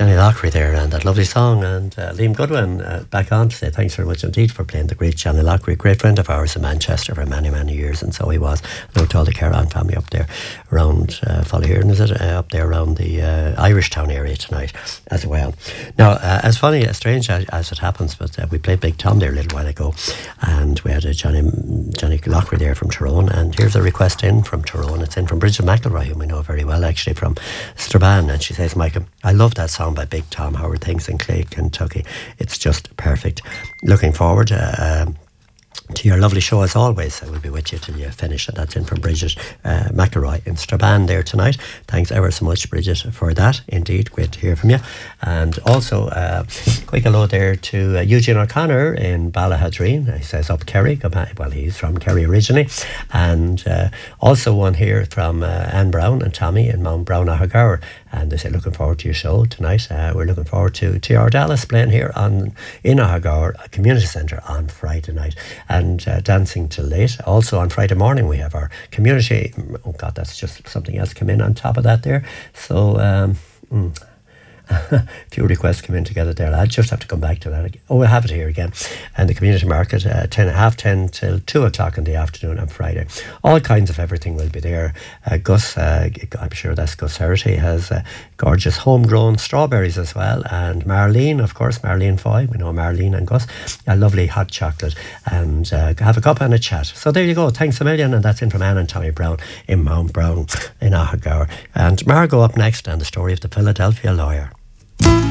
Johnny Lockery there and that lovely song, and Liam Goodwin back on to say thanks very much indeed for playing the great Johnny Lockery, great friend of ours in Manchester for many, many years, and so he was. I know to all the Caroline family up there around Follyhearn, is it? Up there around the Irish Town area tonight as well. Now, as funny, as strange as it happens, but we played Big Tom there a little while ago, and we had a Johnny Lockery there from Tyrone, and here's a request in from Tyrone. It's in from Bridget McElroy, whom we know very well actually from Strabane, and she says, Michael, I love that song by Big Tom, How Are Things in Clay, Kentucky. It's just perfect. Looking forward to your lovely show as always. I will be with you till you finish, and that's in from Bridget McElroy in Strabane there tonight. Thanks ever so much, Bridget, for that. Indeed, great to hear from you. And also quick hello there to Eugene O'Connor in Ballahadreen. He says up Kerry. Well, he's from Kerry originally. And also one here from Anne Brown and Tommy in Mount Brown, Ahagower. And they say looking forward to your show tonight. We're looking forward to TR Dallas playing here in Ahagower Community Centre on Friday night, and dancing till late. Also on Friday morning we have our community. Oh God, that's just something else come in on top of that there. So a few requests come in together there. I'll just have to come back to that again. Oh, we'll have it here again. And the community market, 10:30 till 2 o'clock in the afternoon on Friday. All kinds of everything will be there. Gus, I'm sure that's Gus Herity, has gorgeous homegrown strawberries as well. And Marlene, of course, Marlene Foy. We know Marlene and Gus. A lovely hot chocolate. And have a cup and a chat. So there you go. Thanks a million. And that's in from Anne and Tommy Brown in Mount Brown in Ahagower. And Margot up next, and the story of the Philadelphia lawyer.